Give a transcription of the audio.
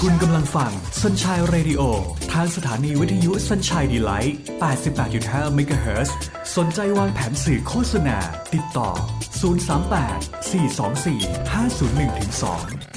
คุณกำลังฟัง Sunshine Radio ทางสถานีวิทยุ Sunshine Delight 88.5 MHz สนใจวางแผนสื่อโฆษณาติดต่อ038 424 501-2